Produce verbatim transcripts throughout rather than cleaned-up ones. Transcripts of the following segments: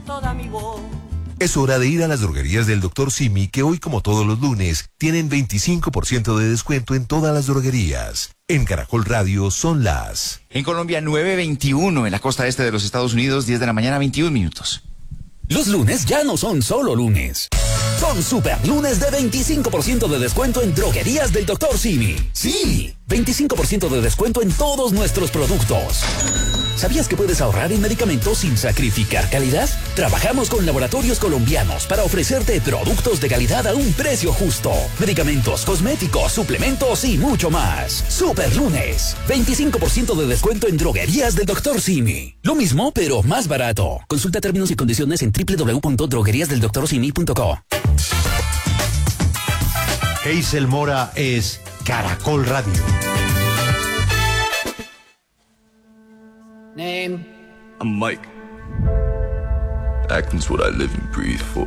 toda mi voz. Es hora de ir a las droguerías del doctor Simi, que hoy, como todos los lunes, tienen veinticinco por ciento de descuento en todas las droguerías. En Caracol Radio son las... En Colombia, nueve veintiuno, en la costa este de los Estados Unidos, diez de la mañana, veintiún minutos. Los lunes ya no son solo lunes. Son super lunes de veinticinco por ciento de descuento en droguerías del doctor Simi. Sí, veinticinco por ciento de descuento en todos nuestros productos. ¿Sabías que puedes ahorrar en medicamentos sin sacrificar calidad? Trabajamos con laboratorios colombianos para ofrecerte productos de calidad a un precio justo. Medicamentos, cosméticos, suplementos y mucho más. Super lunes. veinticinco por ciento de descuento en droguerías del doctor Simi. Lo mismo, pero más barato. Consulta términos y condiciones en doble u doble u doble u punto droguerías del doctor simi punto co. Hazel Mora es Caracol Radio. Name? I'm Mike. Acting's what I live and breathe for.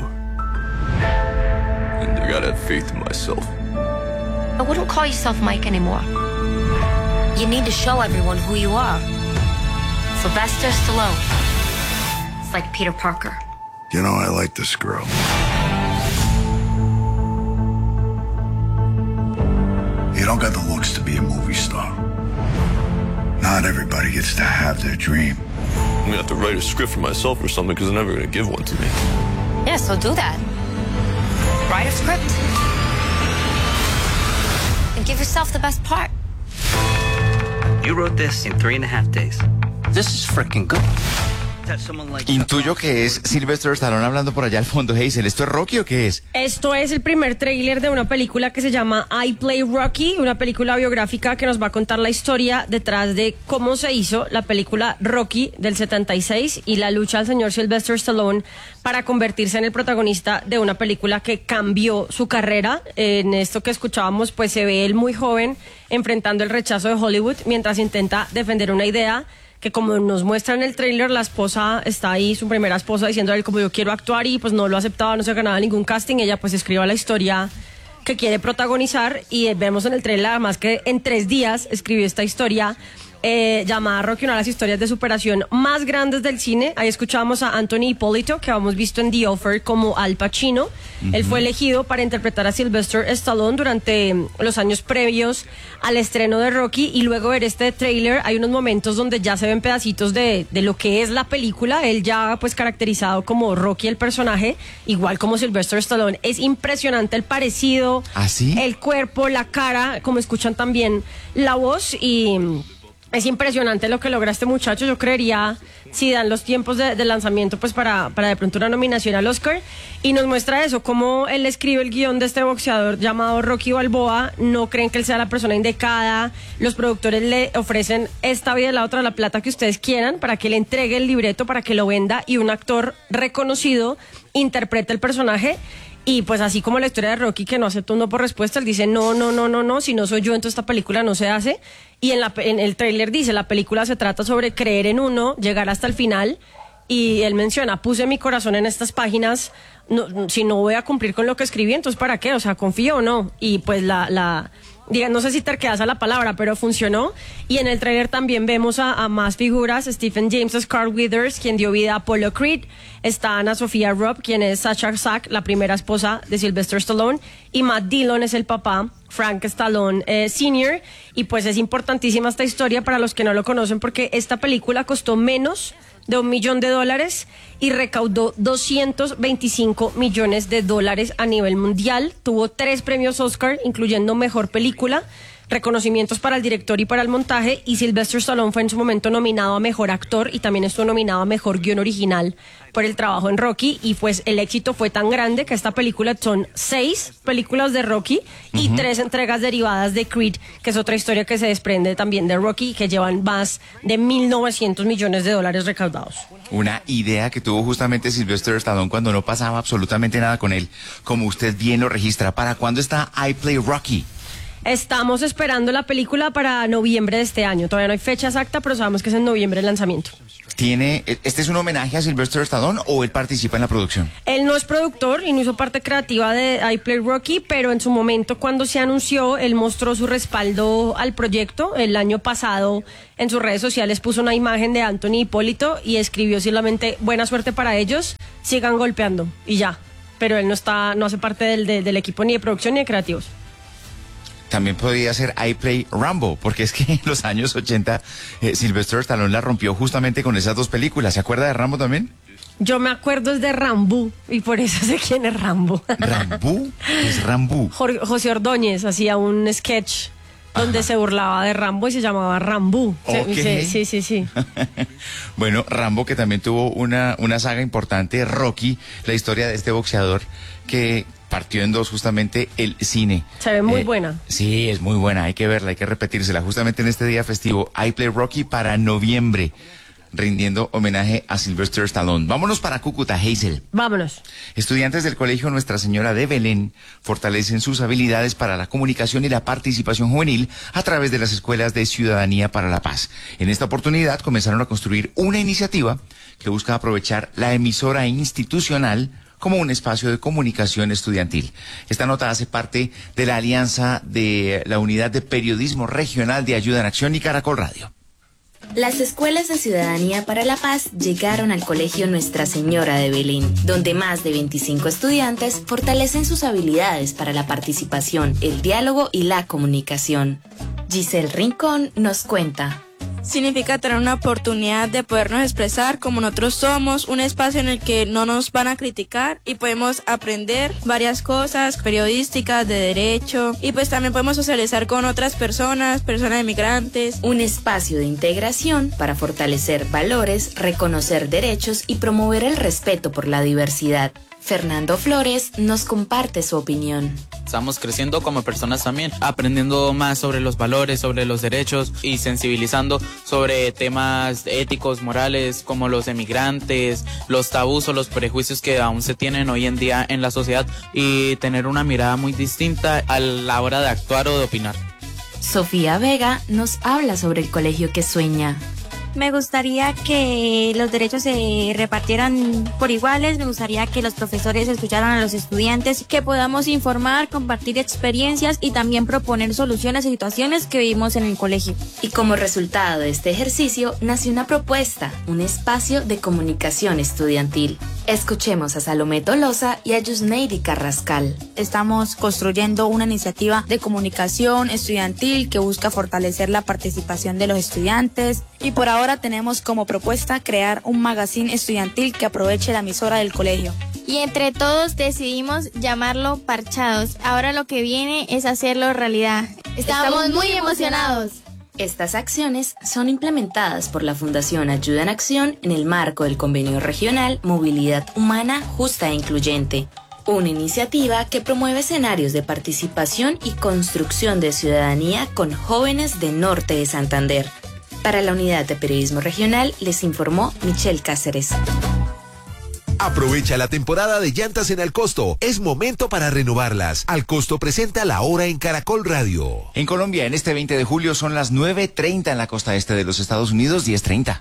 And I gotta have faith in myself. I wouldn't call yourself Mike anymore. You need to show everyone who you are. Sylvester Stallone. It's like Peter Parker. You know, I like this girl. You don't got the looks to be a movie star. Not everybody gets to have their dream. I'm gonna have to write a script for myself or something because they're never gonna give one to me. Yeah, so do that. Write a script. And give yourself the best part. You wrote this in three and a half days. This is freaking good. Intuyo que es Sylvester Stallone hablando por allá al fondo. Hazel, ¿esto es Rocky o qué es? Esto es el primer tráiler de una película que se llama I Play Rocky, una película biográfica que nos va a contar la historia detrás de cómo se hizo la película Rocky del setenta y seis y la lucha del señor Sylvester Stallone para convertirse en el protagonista de una película que cambió su carrera. En esto que escuchábamos, pues se ve él muy joven enfrentando el rechazo de Hollywood mientras intenta defender una idea que, como nos muestra en el tráiler, la esposa está ahí, su primera esposa, diciendo a él como yo quiero actuar, y pues no lo aceptaba, no se ganaba ningún casting. Ella pues escribió la historia que quiere protagonizar y vemos en el tráiler además que en tres días escribió esta historia eh, llamada Rocky, una de las historias de superación más grandes del cine. Ahí escuchábamos a Anthony Hipólito, que habíamos visto en The Offer como Al Pacino. Uh-huh. Él fue elegido para interpretar a Sylvester Stallone durante los años previos al estreno de Rocky, y luego ver este tráiler hay unos momentos donde ya se ven pedacitos de, de lo que es la película. Él ya pues caracterizado como Rocky el personaje, igual como Sylvester Stallone. Es impresionante el parecido, ¿ah, sí? El cuerpo, la cara, como escuchan también la voz, y es impresionante lo que logra este muchacho. Yo creería, si dan los tiempos de, de lanzamiento, pues para, para de pronto una nominación al Oscar. Y nos muestra eso, cómo él escribe el guión de este boxeador llamado Rocky Balboa. No creen que él sea la persona indicada. Los productores le ofrecen esta vida y la otra, la plata que ustedes quieran, para que le entregue el libreto, para que lo venda, y un actor reconocido interprete el personaje. Y pues así como la historia de Rocky, que no aceptó un no por respuesta, él dice no, no, no, no, no, si no soy yo, entonces esta película no se hace. Y en, la, en el tráiler dice, la película se trata sobre creer en uno, llegar hasta el final. Y él menciona, puse mi corazón en estas páginas, no, si no voy a cumplir con lo que escribí, entonces ¿para qué? O sea, confío o no. Y pues la... la diga, no sé si terquedas a la palabra, pero funcionó. Y en el tráiler también vemos a, a más figuras. Stephen James es Carl Weathers, quien dio vida a Apollo Creed. Está Ana Sofía Robb, quien es Sasha Sack, la primera esposa de Sylvester Stallone. Y Matt Dillon es el papá, Frank Stallone eh, senior. Y pues es importantísima esta historia para los que no lo conocen, porque esta película costó menos de un millón de dólares y recaudó doscientos veinticinco millones de dólares a nivel mundial. Tuvo tres premios Oscar, incluyendo Mejor Película, reconocimientos para el director y para el montaje, y Sylvester Stallone fue en su momento nominado a Mejor Actor y también estuvo nominado a Mejor Guión Original por el trabajo en Rocky. Y pues el éxito fue tan grande que esta película son seis películas de Rocky y uh-huh. tres entregas derivadas de Creed, que es otra historia que se desprende también de Rocky, que llevan más de mil novecientos millones de dólares recaudados. Una idea que tuvo justamente Sylvester Stallone cuando no pasaba absolutamente nada con él, como usted bien lo registra. ¿Para cuándo está I Play Rocky? Estamos esperando la película para noviembre de este año. Todavía no hay fecha exacta, pero sabemos que es en noviembre el lanzamiento. ¿Tiene, este es un homenaje a Sylvester Stallone o él participa en la producción? Él no es productor y no hizo parte creativa de I Play Rocky, pero en su momento, cuando se anunció, él mostró su respaldo al proyecto. El año pasado en sus redes sociales puso una imagen de Anthony Hipólito y escribió solamente buena suerte para ellos. sigan golpeando y ya. Pero él no está, no hace parte del, del, del equipo ni de producción ni de creativos. También podría ser I Play Rambo, porque es que en los años ochenta eh, Sylvester Stallone la rompió justamente con esas dos películas. ¿Se acuerda de Rambo también? Yo me acuerdo es de Rambo y por eso sé quién es Rambo. ¿Rambo? Es Rambo. Jorge, José Ordóñez hacía un sketch donde Ajá. se burlaba de Rambo y se llamaba Rambo. Okay. Sí, sí, sí. Bueno, Rambo, que también tuvo una, una saga importante, Rocky, la historia de este boxeador que partió en dos justamente el cine. Se ve muy eh, buena. Sí, es muy buena, hay que verla, hay que repetírsela. Justamente en este día festivo, I Play Rocky para noviembre, rindiendo homenaje a Sylvester Stallone. Vámonos para Cúcuta, Hazel. Vámonos. Estudiantes del Colegio Nuestra Señora de Belén fortalecen sus habilidades para la comunicación y la participación juvenil a través de las escuelas de Ciudadanía para la Paz. En esta oportunidad comenzaron a construir una iniciativa que busca aprovechar la emisora institucional como un espacio de comunicación estudiantil. Esta nota hace parte de la alianza de la Unidad de Periodismo Regional de Ayuda en Acción y Caracol Radio. Las escuelas de Ciudadanía para la Paz llegaron al Colegio Nuestra Señora de Belén, donde más de veinticinco estudiantes fortalecen sus habilidades para la participación, el diálogo y la comunicación. Giselle Rincón nos cuenta. Significa tener una oportunidad de podernos expresar como nosotros somos, un espacio en el que no nos van a criticar y podemos aprender varias cosas periodísticas, de derecho, y pues también podemos socializar con otras personas, personas inmigrantes. Un espacio de integración para fortalecer valores, reconocer derechos y promover el respeto por la diversidad. Fernando Flores nos comparte su opinión. Estamos creciendo como personas también, aprendiendo más sobre los valores, sobre los derechos y sensibilizando sobre temas éticos, morales, como los emigrantes, los tabús o los prejuicios que aún se tienen hoy en día en la sociedad y tener una mirada muy distinta a la hora de actuar o de opinar. Sofía Vega nos habla sobre el colegio que sueña. Me gustaría que los derechos se repartieran por iguales, me gustaría que los profesores escucharan a los estudiantes, que podamos informar, compartir experiencias y también proponer soluciones a situaciones que vivimos en el colegio. Y como resultado de este ejercicio nació una propuesta, un espacio de comunicación estudiantil. Escuchemos a Salomé Tolosa y a Yusneidi Carrascal. Estamos construyendo una iniciativa de comunicación estudiantil que busca fortalecer la participación de los estudiantes y por ahora tenemos como propuesta crear un magazine estudiantil que aproveche la emisora del colegio. Y entre todos decidimos llamarlo Parchados. Ahora lo que viene es hacerlo realidad. Estamos, Estamos muy emocionados. Estas acciones son implementadas por la Fundación Ayuda en Acción en el marco del Convenio Regional Movilidad Humana Justa e Incluyente, una iniciativa que promueve escenarios de participación y construcción de ciudadanía con jóvenes de Norte de Santander. Para la Unidad de Periodismo Regional les informó Michelle Cáceres. Aprovecha la temporada de llantas en Alcosto. Es momento para renovarlas. Alcosto presenta La Hora en Caracol Radio. En Colombia, en este veinte de julio, son las nueve treinta en la costa este de los Estados Unidos, diez treinta.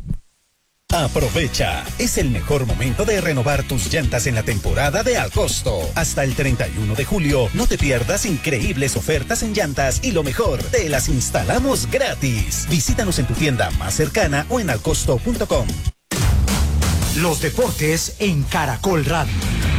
Aprovecha, es el mejor momento de renovar tus llantas en la temporada de Alcosto. Hasta el treinta y uno de julio, no te pierdas increíbles ofertas en llantas y lo mejor, te las instalamos gratis. Visítanos en tu tienda más cercana o en alcosto punto com. Los deportes en Caracol Radio.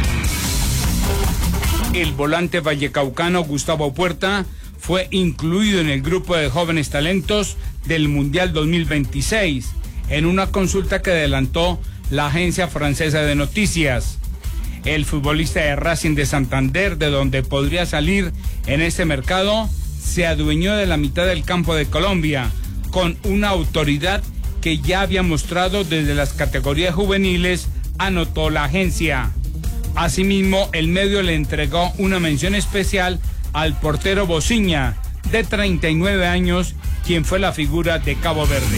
El volante vallecaucano Gustavo Puerta fue incluido en el grupo de jóvenes talentos del Mundial dos mil veintiséis en una consulta que adelantó la agencia francesa de noticias. El futbolista de Racing de Santander, de donde podría salir en este mercado, se adueñó de la mitad del campo de Colombia con una autoridad que ya había mostrado desde las categorías juveniles, anotó la agencia. Asimismo, el medio le entregó una mención especial al portero Bociña, de treinta y nueve años, quien fue la figura de Cabo Verde.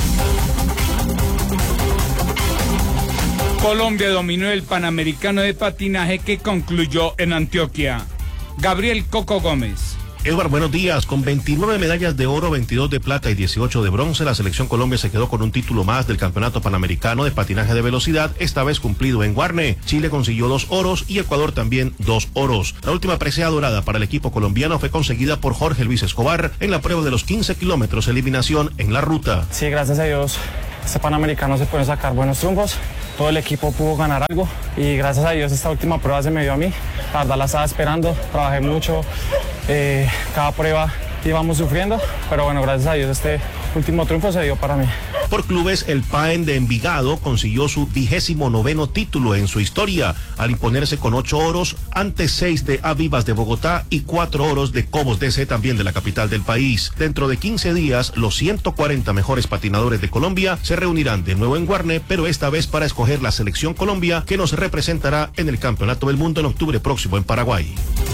Colombia dominó el Panamericano de patinaje que concluyó en Antioquia. Gabriel Coco Gómez. Edward, buenos días. Con veintinueve medallas de oro, veintidós de plata y dieciocho de bronce, la selección Colombia se quedó con un título más del Campeonato Panamericano de Patinaje de Velocidad, esta vez cumplido en Guarne. Chile consiguió dos oros y Ecuador también dos oros. La última presea dorada para el equipo colombiano fue conseguida por Jorge Luis Escobar en la prueba de los quince kilómetros eliminación en la ruta. Sí, gracias a Dios, este Panamericano se pueden sacar buenos triunfos. todo el equipo pudo ganar algo y gracias a Dios esta última prueba se me dio a mí. La verdad la estaba esperando, trabajé mucho, eh, cada prueba íbamos sufriendo, pero bueno, gracias a Dios este último triunfo se dio para mí. Por clubes, el P A E N de Envigado consiguió su vigésimo noveno título en su historia, al imponerse con ocho oros ante seis de Avivas de Bogotá y cuatro oros de Cobos D C, también de la capital del país. Dentro de quince días, los ciento cuarenta mejores patinadores de Colombia se reunirán de nuevo en Guarne, pero esta vez para escoger la selección Colombia que nos representará en el Campeonato del Mundo en octubre próximo en Paraguay.